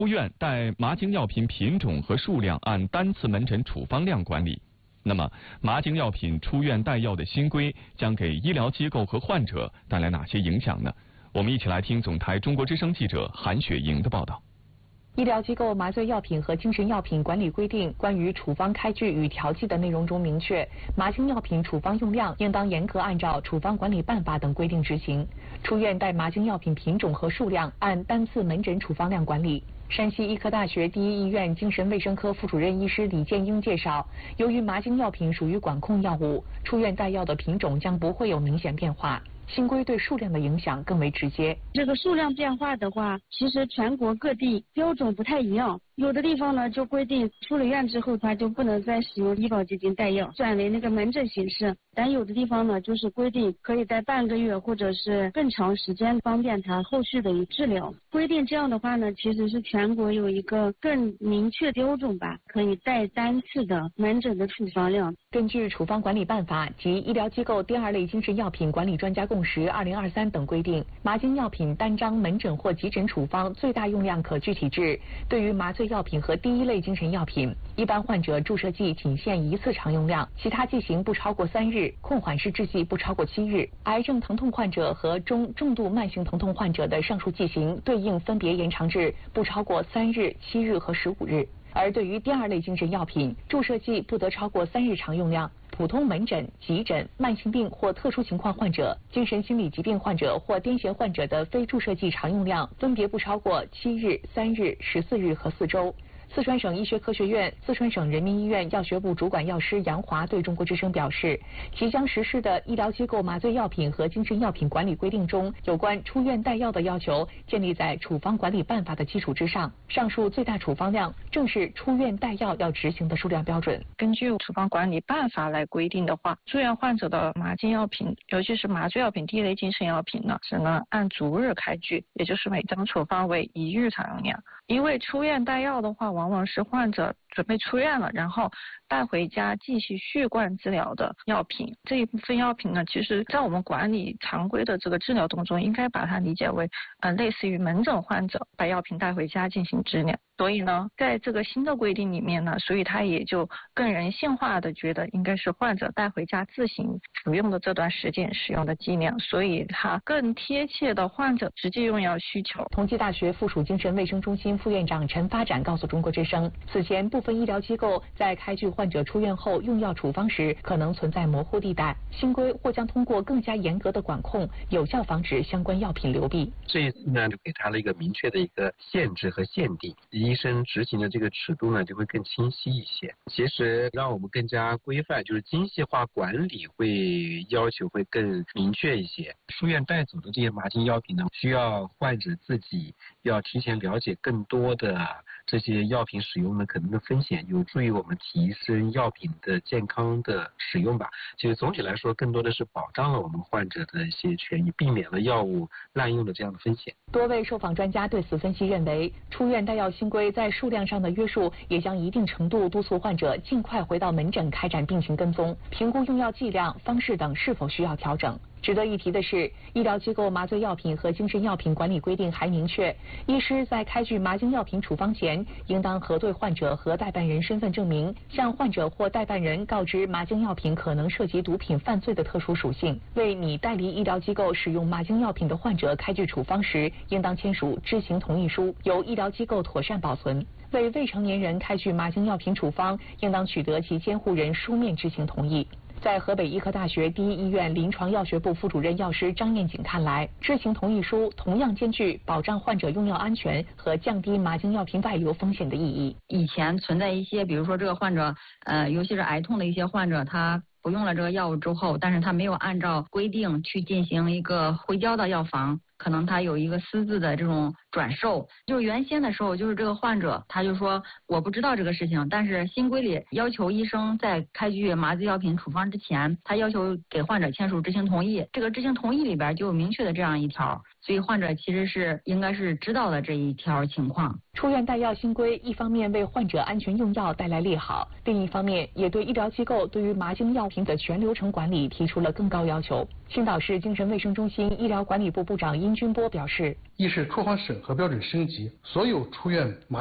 出院代麻精药品品种和数量按单次门诊处方量管理。那么，麻精药品出院代药的新规将给医疗机构和患者带来哪些影响呢？我们一起来听总台中国之声记者韩雪莹的报道。 医疗机构麻醉药品和精神药品管理规定关于处方开具与调剂的内容中明确，麻精药品处方用量应当严格按照处方管理办法等规定执行。出院代麻精药品品种和数量按单次门诊处方量管理。山西医科大学第一医院精神卫生科副主任医师李建英介绍，由于麻精药品属于管控药物，出院代药的品种将不会有明显变化。新规对数量的影响更为直接。 这个数量变化的话，其实全国各地标准不太一样。有的地方呢就规定出了院之后他就不能再使用医保基金代药，转为那个门诊形式。但有的地方呢就是规定可以待半个月或者是更长时间，方便他后续的一治疗。规定这样的话呢，其实是全国有一个更明确标准吧，可以代单次的门诊的处方量。 根据处方管理办法及医疗机构第二类精神药品管理专家共识2023等规定，麻精药品单张门诊或急诊处方最大用量可具体制。对于麻醉药品和第一类精神药品，一般患者注射剂仅限1次常用量，其他剂型不超过3日，控缓式制剂不超过7日。癌症疼痛患者和重度慢性疼痛患者的上述剂型对应分别延长至不超过3日、7日和15日。而对于第二类精神药品，注射剂不得超过3日常用量。普通门诊、急诊、慢性病或特殊情况患者、精神心理疾病患者或癫痫患者的非注射剂常用量分别不超过7日、3日、14日和4周。四川省医学科学院、四川省人民医院药学部主管药师杨华对中国之声表示，即将实施的医疗机构麻醉药品和精神药品管理规定中，有关出院代药的要求建立在处方管理办法的基础之上，上述最大处方量正是出院代药要执行的数量标准。 根据处方管理办法来规定的话，住院患者的麻精药品，尤其是麻醉药品第一类精神药品呢，只能按足日开具，也就是每张处方为1日常用量。因为出院代药的话，往往是患者准备出院了，然后带回家继续续灌治疗的药品。这一部分药品呢，其实在我们管理常规的这个治疗当中，应该把它理解为类似于门诊患者把药品带回家进行治疗。所以呢，在这个新的规定里面呢，所以它也就更人性化的觉得应该是患者带回家自行服用的这段时间使用的剂量，所以它更贴切的患者实际用药需求。 同济大学附属精神卫生中心副院长陈发展告诉中国之声，此前部分医疗机构在开具患者出院后用药处方时可能存在模糊地带，新规或将通过更加严格的管控，有效防止相关药品流弊。 这一次呢，就给他了一个明确的一个限制和限定，医生执行的这个尺度呢就会更清晰一些。其实让我们更加规范，就是精细化管理会要求会更明确一些。出院带走的这些麻精药品呢，需要患者自己要提前了解更多的这些药品使用的可能的风险，有助于我们提升药品的健康的使用吧。其实总体来说，更多的是保障了我们患者的一些权益，避免了药物滥用的这样的风险。 多位受访专家对此分析认为，出院代药新规在数量上的约束，也将一定程度督促患者尽快回到门诊开展病情跟踪，评估用药剂量、方式等是否需要调整。值得一提的是，医疗机构麻醉药品和精神药品管理规定还明确，医师在开具麻精药品处方前，应当核对患者和代办人身份证明，向患者或代办人告知麻精药品可能涉及毒品犯罪的特殊属性。为拟代理医疗机构使用麻精药品的患者开具处方时，应当签署知情同意书，由医疗机构妥善保存。为未成年人开具麻精药品处方，应当取得其监护人书面知情同意。在河北医科大学第一医院临床药学部副主任药师张艳锦看来，知情同意书同样兼具保障患者用药安全和降低麻精药品外流风险的意义。 以前存在一些，比如说这个患者，尤其是癌痛的一些患者，他服用了这个药物之后，但是他没有按照规定去进行一个回交到药房，可能他有一个私自的这种转售。就是原先的时候，就是这个患者他就说我不知道这个事情，但是新规里要求医生在开具麻醉药品处方之前，他要求给患者签署知情同意，这个知情同意里边就有明确的这样一条，所以患者其实是应该是知道的这一条情况。 出院代药新规一方面为患者安全用药带来利好，另一方面也对医疗机构对于麻精药品的全流程管理提出了更高要求。青岛市精神卫生中心医疗管理部部长殷军波表示， 一是出方审和标准升级，所有出院麻